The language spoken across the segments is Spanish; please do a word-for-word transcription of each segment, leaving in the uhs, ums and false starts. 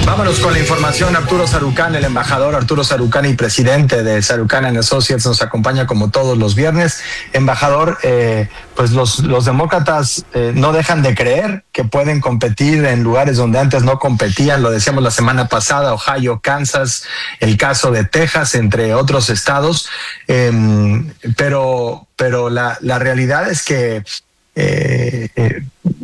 Vámonos con la información. Arturo Sarucán, el embajador Arturo Sarucán y presidente de Sarucán and Associates, nos acompaña como todos los viernes. Embajador, eh, pues los, los demócratas eh, no dejan de creer que pueden competir en lugares donde antes no competían. Lo decíamos la semana pasada, Ohio, Kansas, el caso de Texas, entre otros estados. Eh, pero pero la, la realidad es que eh, eh,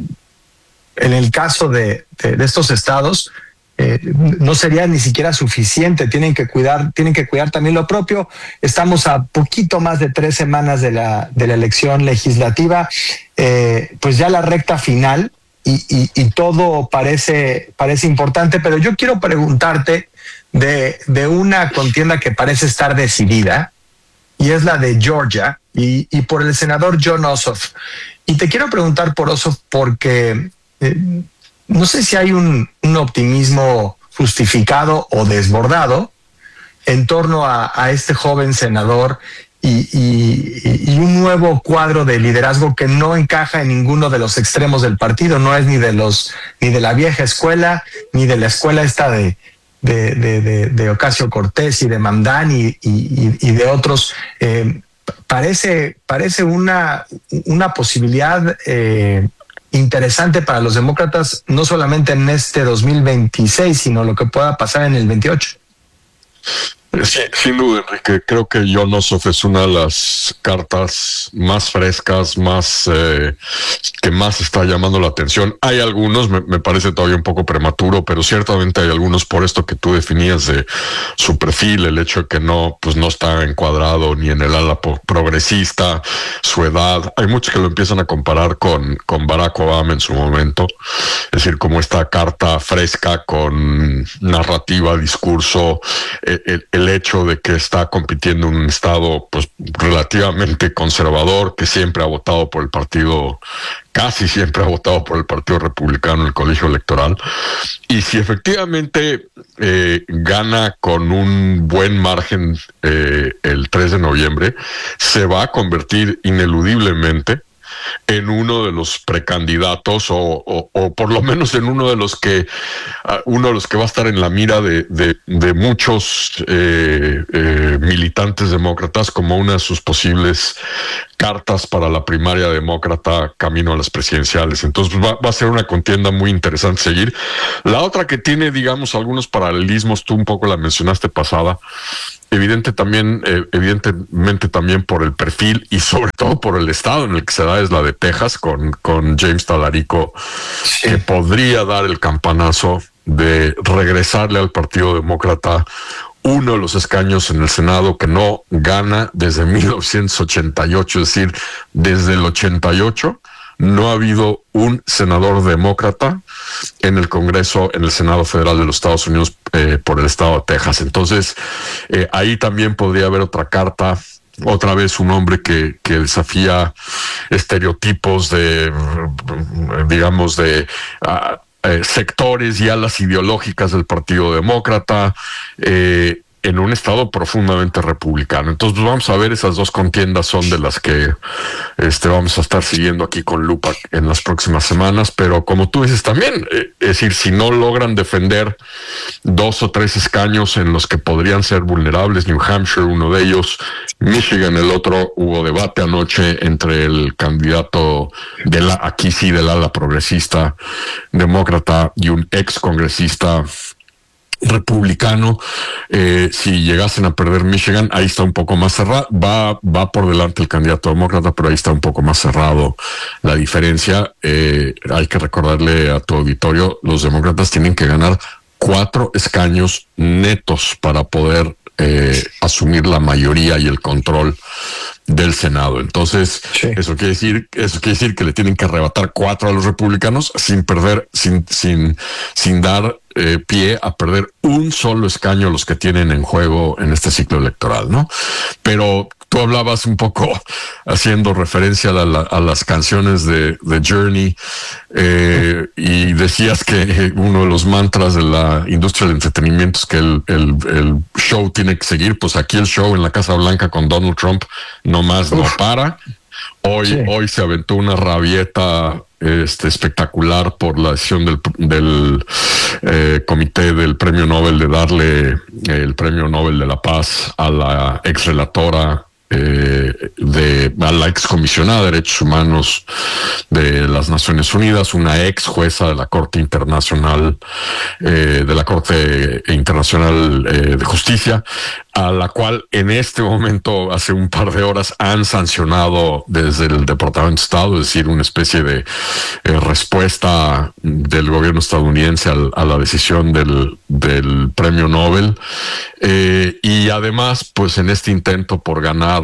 en el caso de, de, de estos estados, Eh, no sería ni siquiera suficiente. Tienen que cuidar, tienen que cuidar también lo propio. Estamos a poquito más de tres semanas de la, de la elección legislativa, eh, pues ya la recta final y, y, y todo parece, parece importante, pero yo quiero preguntarte de, de una contienda que parece estar decidida, y es la de Georgia y, y por el senador Jon Ossoff. Y te quiero preguntar por Ossoff porque eh, no sé si hay un, un optimismo justificado o desbordado en torno a, a este joven senador y, y, y un nuevo cuadro de liderazgo que no encaja en ninguno de los extremos del partido. No es ni de los ni de la vieja escuela, ni de la escuela esta de, de, de, de, de Ocasio-Cortez y de Mamdani y, y, y de otros. Eh, parece, parece una, una posibilidad eh, interesante para los demócratas, no solamente en este dos mil veintiséis, sino lo que pueda pasar en el veintiocho. Sí, sin duda, Enrique. Creo que Jon Ossoff es una de las cartas más frescas, más eh, que más está llamando la atención. Hay algunos, me, me parece todavía un poco prematuro, pero ciertamente hay algunos por esto que tú definías de su perfil, el hecho de que no, pues no está encuadrado ni en el ala progresista, su edad. Hay muchos que lo empiezan a comparar con, con Barack Obama en su momento. Es decir, como esta carta fresca con narrativa, discurso, el, el, el hecho de que está compitiendo en un estado pues relativamente conservador, que siempre ha votado por el partido, casi siempre ha votado por el Partido Republicano en el colegio electoral. Y si efectivamente eh, gana con un buen margen eh, el tres de noviembre, se va a convertir ineludiblemente en uno de los precandidatos o, o, o por lo menos en uno de los que uh, uno de los que va a estar en la mira de, de, de muchos eh, eh, militantes demócratas como una de sus posibles cartas para la primaria demócrata camino a las presidenciales. Entonces va, va a ser una contienda muy interesante seguir. La otra que tiene, digamos, algunos paralelismos, tú un poco la mencionaste pasada, evidente también, eh, evidentemente también por el perfil y sobre todo por el estado en el que se da, es la de Texas con, con James Talarico, sí, que podría dar el campanazo de regresarle al Partido Demócrata uno de los escaños en el Senado que no gana desde mil novecientos ochenta y ocho, es decir, desde el ochenta y ocho no ha habido un senador demócrata en el Congreso, en el Senado Federal de los Estados Unidos eh, por el estado de Texas. Entonces, eh, ahí también podría haber otra carta, otra vez un hombre que, que desafía estereotipos de, digamos, de uh, eh, sectores y alas ideológicas del Partido Demócrata, eh, en un estado profundamente republicano. Entonces pues vamos a ver, esas dos contiendas son de las que este, vamos a estar siguiendo aquí con lupa en las próximas semanas, pero como tú dices también, eh, es decir, si no logran defender dos o tres escaños en los que podrían ser vulnerables, New Hampshire uno de ellos, Michigan el otro, hubo debate anoche entre el candidato de la, aquí sí del ala progresista demócrata y un ex congresista republicano. Eh, si llegasen a perder Michigan, ahí está un poco más cerrado, va, va por delante el candidato demócrata, pero ahí está un poco más cerrado la diferencia. Eh, hay que recordarle a tu auditorio, los demócratas tienen que ganar cuatro escaños netos para poder eh, asumir la mayoría y el control del Senado. Entonces, sí, eso quiere decir, eso quiere decir que le tienen que arrebatar cuatro a los republicanos sin perder, sin, sin, sin dar eh, pie a perder un solo escaño a los que tienen en juego en este ciclo electoral, ¿no? Pero tú hablabas un poco haciendo referencia a, la, a las canciones de, de Journey eh, y decías que uno de los mantras de la industria del entretenimiento es que el, el, el show tiene que seguir. Pues aquí el show en la Casa Blanca con Donald Trump nomás no para. Hoy, sí. hoy se aventó una rabieta este, espectacular por la decisión del, del eh, comité del Premio Nobel de darle el Premio Nobel de la Paz a la ex relatora Eh, de a la ex comisionada de Derechos Humanos de las Naciones Unidas, una ex jueza de la Corte Internacional eh, de la Corte Internacional eh, de Justicia, a la cual en este momento, hace un par de horas, han sancionado desde el Departamento de Estado, es decir, una especie de eh, respuesta del gobierno estadounidense al, a la decisión del, del Premio Nobel. Eh, y además, pues en este intento por ganar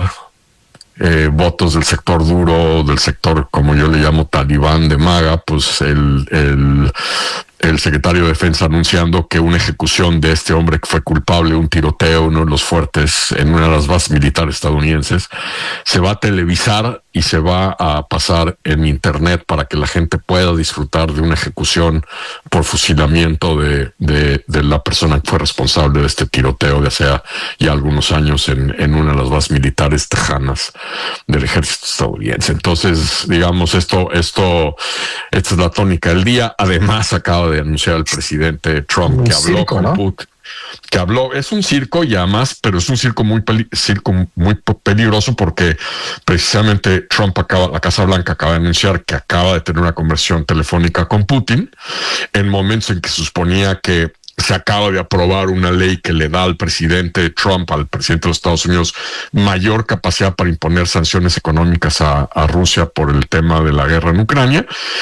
Eh, votos del sector duro, del sector, como yo le llamo, talibán de MAGA, pues el, el, el secretario de Defensa anunciando que una ejecución de este hombre que fue culpable de un tiroteo, uno de los fuertes en una de las bases militares estadounidenses, se va a televisar y se va a pasar en internet para que la gente pueda disfrutar de una ejecución por fusilamiento de, de, de la persona que fue responsable de este tiroteo de hace ya algunos años en, en una de las bases militares tejanas del ejército estadounidense. Entonces, digamos, esto, esto, esta es la tónica del día. Además, acaba de anunciar el presidente Trump que habló con Putin. que habló, es un circo y además, pero es un circo muy peli, circo muy peligroso porque precisamente Trump acaba, la Casa Blanca acaba de anunciar que acaba de tener una conversación telefónica con Putin en momentos en que se suponía que se acaba de aprobar una ley que le da al presidente Trump, al presidente de los Estados Unidos, mayor capacidad para imponer sanciones económicas a, a Rusia por el tema de la guerra en Ucrania.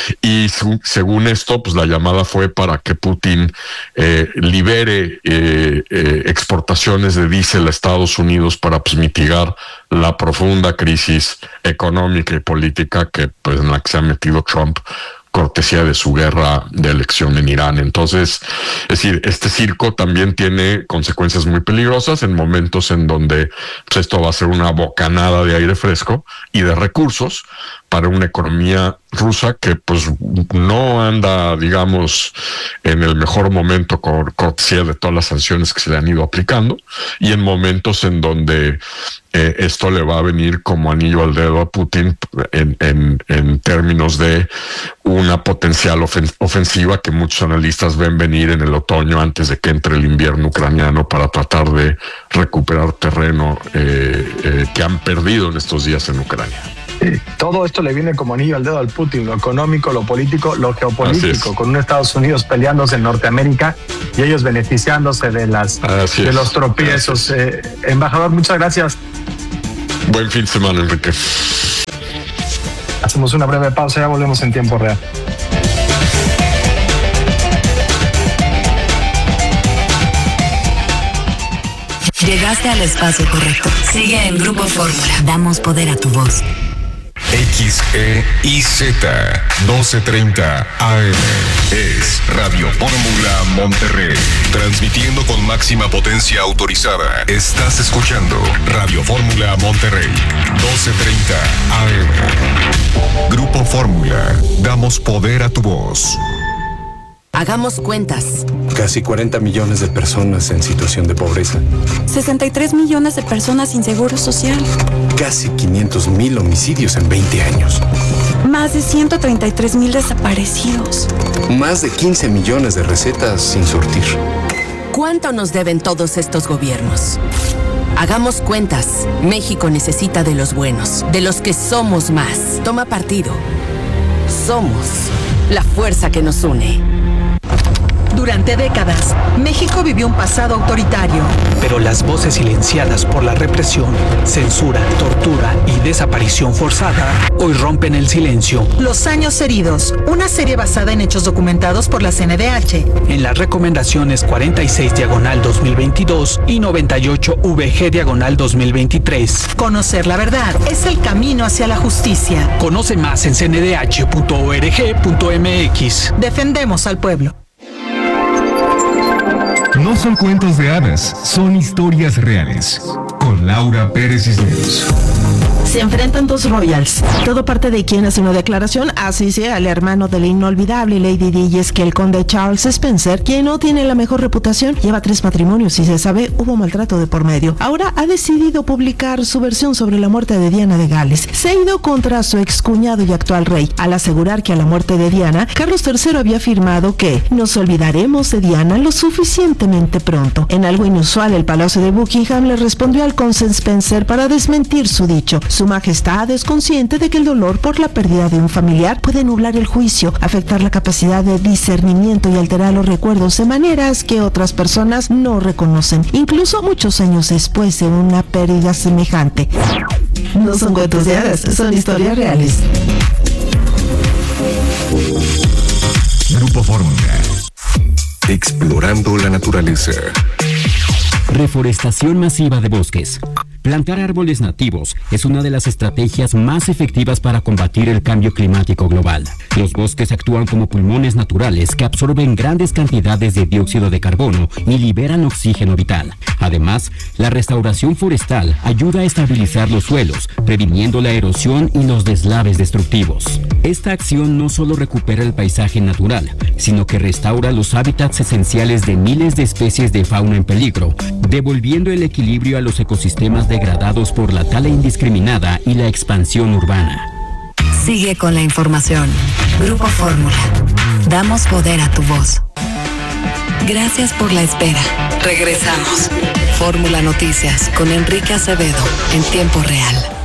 Y su, según esto, pues la llamada fue para que Putin eh, libere eh, eh, exportaciones de diésel a Estados Unidos para pues, mitigar la profunda crisis económica y política que pues en la que se ha metido Trump, cortesía de su guerra de elección en Irán. Entonces, es decir, este circo también tiene consecuencias muy peligrosas en momentos en donde pues, esto va a ser una bocanada de aire fresco y de recursos para una economía rusa que pues no anda, digamos, en el mejor momento con cortesía de todas las sanciones que se le han ido aplicando y en momentos en donde eh, esto le va a venir como anillo al dedo a Putin en, en, en términos de una potencial ofen- ofensiva que muchos analistas ven venir en el otoño antes de que entre el invierno ucraniano para tratar de recuperar terreno eh, eh, que han perdido en estos días en Ucrania. Todo esto le viene como anillo al dedo al Putin, lo económico, lo político, lo geopolítico, con un Estados Unidos peleándose en Norteamérica y ellos beneficiándose de las Así de es. los tropiezos. Eh, embajador, muchas gracias. Buen fin de semana, Enrique. Hacemos una breve pausa y ya volvemos en tiempo real. Llegaste al espacio correcto. Sigue en Grupo Fórmula. Damos poder a tu voz. X E I Z doce treinta A M es Radio Fórmula Monterrey, transmitiendo con máxima potencia autorizada. Estás escuchando Radio Fórmula Monterrey, doce treinta A M. Grupo Fórmula, damos poder a tu voz. Hagamos cuentas. Casi cuarenta millones de personas en situación de pobreza. sesenta y tres millones de personas sin seguro social. Casi quinientos mil homicidios en veinte años. Más de ciento treinta y tres mil desaparecidos. Más de quince millones de recetas sin surtir. ¿Cuánto nos deben todos estos gobiernos? Hagamos cuentas. México necesita de los buenos, de los que somos más. Toma partido. Somos la fuerza que nos une. Durante décadas, México vivió un pasado autoritario. Pero las voces silenciadas por la represión, censura, tortura y desaparición forzada hoy rompen el silencio. Los años heridos, una serie basada en hechos documentados por la C N D H. En las recomendaciones cuarenta y seis diagonal dos mil veintidós y noventa y ocho V G diagonal dos mil veintitrés. Conocer la verdad es el camino hacia la justicia. Conoce más en c n d h punto org punto m x. Defendemos al pueblo. No son cuentos de hadas, son historias reales. Con Laura Pérez Cisneros. Se enfrentan dos royals. Todo parte de quien hace una declaración, así sea el hermano de la inolvidable Lady Di, y es que el conde Charles Spencer, quien no tiene la mejor reputación, lleva tres matrimonios y se sabe hubo maltrato de por medio. Ahora ha decidido publicar su versión sobre la muerte de Diana de Gales. Se ha ido contra su excuñado y actual rey, al asegurar que a la muerte de Diana, Carlos tercero había afirmado que nos olvidaremos de Diana lo suficientemente pronto. En algo inusual, el Palacio de Buckingham le respondió al conde Spencer para desmentir su dicho. Su majestad es consciente de que el dolor por la pérdida de un familiar puede nublar el juicio, afectar la capacidad de discernimiento y alterar los recuerdos de maneras que otras personas no reconocen, incluso muchos años después de una pérdida semejante. No son cuentos de hadas, son historias reales. Grupo Fórmula. Explorando la naturaleza. Reforestación masiva de bosques. Plantar árboles nativos es una de las estrategias más efectivas para combatir el cambio climático global. Los bosques actúan como pulmones naturales que absorben grandes cantidades de dióxido de carbono y liberan oxígeno vital. Además, la restauración forestal ayuda a estabilizar los suelos, previniendo la erosión y los deslaves destructivos. Esta acción no solo recupera el paisaje natural, sino que restaura los hábitats esenciales de miles de especies de fauna en peligro, devolviendo el equilibrio a los ecosistemas degradados por la tala indiscriminada y la expansión urbana. Sigue con la información. Grupo Fórmula. Damos poder a tu voz. Gracias por la espera. Regresamos. Fórmula Noticias con Enrique Acevedo en tiempo real.